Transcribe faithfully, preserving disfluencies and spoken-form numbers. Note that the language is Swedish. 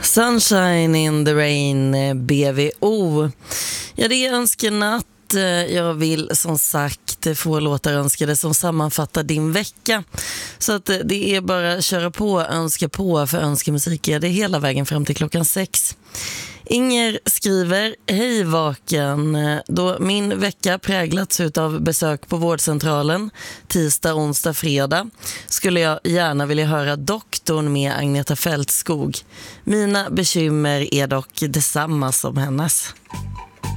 Sunshine in the Rain, B V O. Ja, det är önskenatt. Jag vill som sagt få låtar önskade som sammanfattar din vecka. Så att det är bara att köra på, önska på, för önskemusik är det hela vägen fram till klockan sex. Inger skriver: hej vaken, då min vecka präglats av besök på vårdcentralen tisdag, onsdag, fredag skulle jag gärna vilja höra Doktorn med Agneta Fältskog. Mina bekymmer är dock detsamma som hennes.